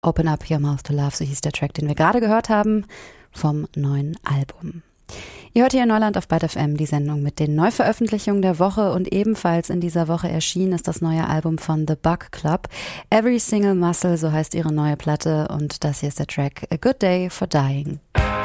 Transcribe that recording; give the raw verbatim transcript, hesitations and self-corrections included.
Open Up Your Mouth to Love, so hieß der Track, den wir gerade gehört haben, vom neuen Album. Ihr hört hier in Neuland auf Byte F M die Sendung mit den Neuveröffentlichungen der Woche und ebenfalls in dieser Woche erschienen ist das neue Album von The Bug Club. Every Single Muscle, so heißt ihre neue Platte und das hier ist der Track A Good Day for Dying.